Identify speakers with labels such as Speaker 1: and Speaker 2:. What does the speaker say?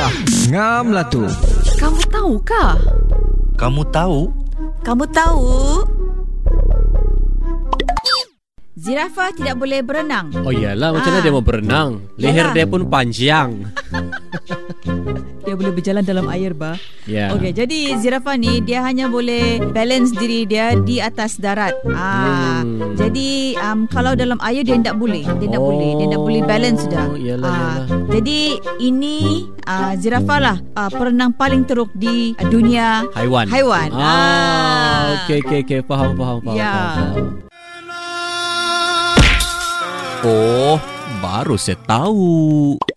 Speaker 1: Ngam lah tu.
Speaker 2: Kamu tahu kah?
Speaker 3: Kamu tahu?
Speaker 2: Kamu tahu? Zirafah tidak boleh berenang.
Speaker 4: Oh iyalah, macam mana dia mau berenang? Leher
Speaker 2: Yalah.
Speaker 4: dia pun panjang.
Speaker 2: Dia boleh berjalan dalam air, bah.
Speaker 4: Ya.
Speaker 2: Okey, jadi zirafah ni dia hanya boleh balance diri dia di atas darat. Jadi kalau dalam air dia tak boleh. Dia tak boleh. Dia tak boleh balance sudah.
Speaker 4: Yalah.
Speaker 2: Jadi ini zirafah lah perenang paling teruk di dunia
Speaker 4: Haiwan. Okey. Faham.
Speaker 2: Ya.
Speaker 4: Faham. Oh, baru saya tahu.